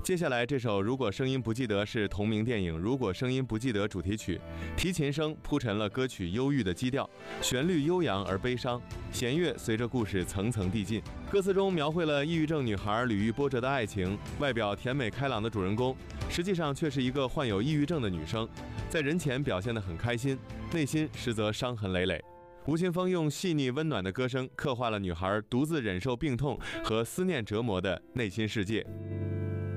接下来这首《如果声音不记得》是同名电影《如果声音不记得》主题曲，提琴声铺陈了歌曲忧郁的基调，旋律悠扬而悲伤，弦乐随着故事层层递进。歌词中描绘了抑郁症女孩屡遇波折的爱情，外表甜美开朗的主人公，实际上却是一个患有抑郁症的女生，在人前表现得很开心，内心实则伤痕累累。吴青峰用细腻温暖的歌声刻画了女孩独自忍受病痛和思念折磨的内心世界。